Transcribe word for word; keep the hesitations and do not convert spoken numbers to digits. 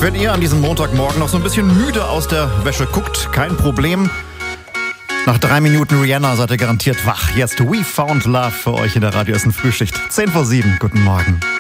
Wenn ihr an diesem Montagmorgen noch so ein bisschen müde aus der Wäsche guckt, kein Problem. Nach drei Minuten Rihanna seid ihr garantiert wach. Jetzt We Found Love für euch in der Radio Essen Frühschicht. zehn vor sieben, guten Morgen.